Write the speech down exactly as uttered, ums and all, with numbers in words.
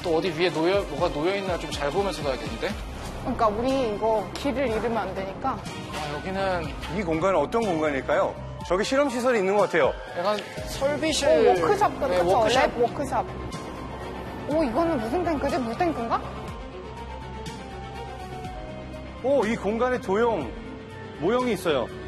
또 어디 위에 놓여, 뭐가 놓여있나 좀 잘 보면서 가야겠는데? 그러니까 우리 이거 길을 잃으면 안 되니까. 아, 여기는 이 공간은 어떤 공간일까요? 저기 실험시설이 있는 것 같아요. 약간 설비실. 오, 워크샵 같은 네, 거, 워크샵. 랩 워크샵. 오, 이거는 무슨 탱크지? 물탱크인가? 오, 이 공간에 조형 모형이 있어요.